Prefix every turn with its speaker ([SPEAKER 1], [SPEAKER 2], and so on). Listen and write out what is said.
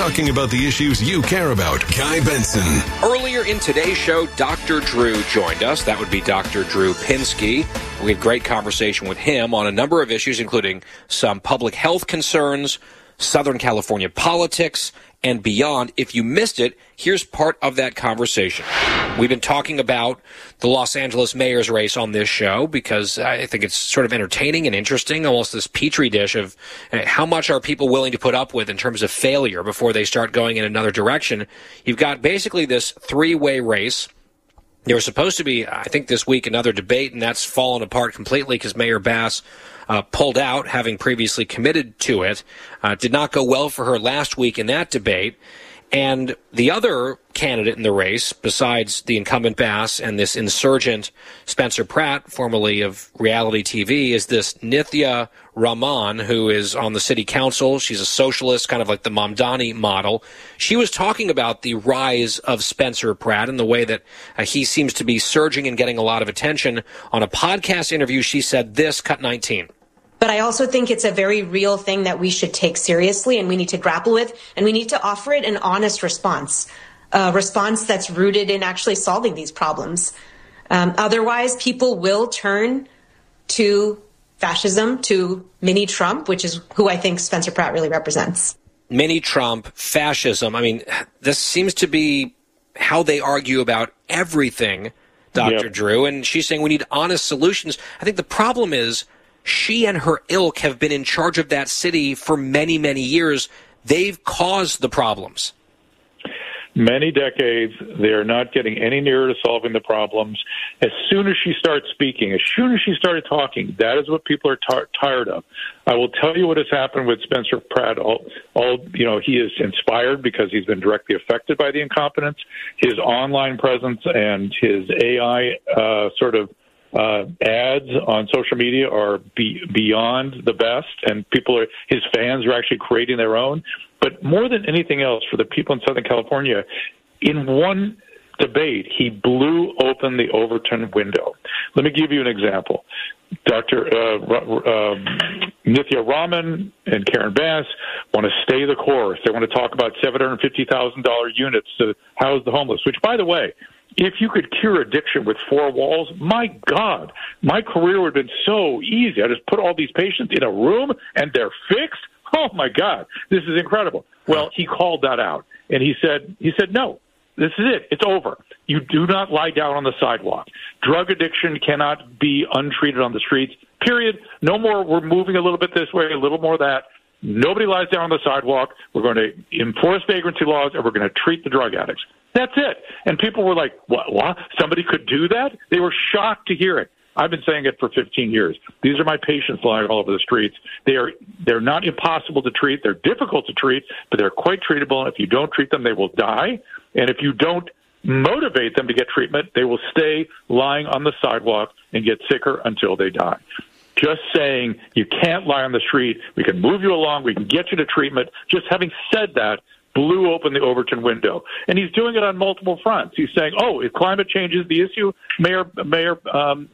[SPEAKER 1] talking about the issues you care about. Guy Benson.
[SPEAKER 2] Earlier in today's show, Dr. Drew joined us. That would be Dr. Drew Pinsky. We had a great conversation with him on a number of issues, including some public health concerns, Southern California politics, and beyond. If you missed it, here's part of that conversation. We've been talking about the Los Angeles mayor's race on this show because I think it's sort of entertaining and interesting, almost this petri dish of how much are people willing to put up with in terms of failure before they start going in another direction. You've got basically this three-way race. There was supposed to be, I think, this week another debate, and that's fallen apart completely because Mayor Bass pulled out, having previously committed to it. Did not go well for her last week in that debate. And the other candidate in the race, besides the incumbent Bass and this insurgent Spencer Pratt, formerly of reality TV, is this Nithya Raman, who is on the city council. She's a socialist, kind of like the Mamdani model. She was talking about the rise of Spencer Pratt and the way that he seems to be surging and getting a lot of attention. On a podcast interview, she said this, cut 19.
[SPEAKER 3] But I also think it's a very real thing that we should take seriously and we need to grapple with, and we need to offer it an honest response, a response that's rooted in actually solving these problems. Otherwise, people will turn to fascism, to mini Trump, which is who I think Spencer Pratt really represents. Mini Trump, fascism. I mean, this seems to be how they argue about everything, Dr. Drew. And she's saying we need honest solutions. I think the problem is she and her ilk have been in charge of that city for many, many years. They've caused the problems.
[SPEAKER 4] Many decades, they are not getting any nearer to solving the problems. As soon as she starts speaking, as soon as she started talking, that is what people are tired of. I will tell you what has happened with Spencer Pratt. He is inspired because he's been directly affected by the incompetence. His online presence and his AI ads on social media are beyond the best, and his fans are actually creating their own. But more than anything else, for the people in Southern California, in one debate, he blew open the Overton window. Let me give you an example. Dr. Nithya Raman and Karen Bass want to stay the course. They want to talk about $750,000 units to house the homeless, which, by the way, if you could cure addiction with four walls, my God, my career would have been so easy. I just put all these patients in a room and they're fixed. Oh, my God, this is incredible. Well, he called that out, and he said, no, this is it. It's over. You do not lie down on the sidewalk. Drug addiction cannot be untreated on the streets, period. No more, we're moving a little bit this way, a little more that. Nobody lies down on the sidewalk. We're going to enforce vagrancy laws, and we're going to treat the drug addicts. That's it. And people were like, what? Somebody could do that? They were shocked to hear it. I've been saying it for 15 years. These are my patients lying all over the streets. They're not impossible to treat. They're difficult to treat, but they're quite treatable. If you don't treat them, they will die. And if you don't motivate them to get treatment, they will stay lying on the sidewalk and get sicker until they die. Just saying you can't lie on the street, we can move you along, we can get you to treatment. Just having said that, blew open the Overton window. And he's doing it on multiple fronts. He's saying, if climate change is the issue, Mayor